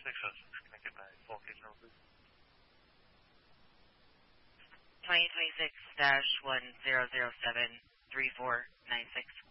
Can I get my full case number, please? 2026-1007-3496.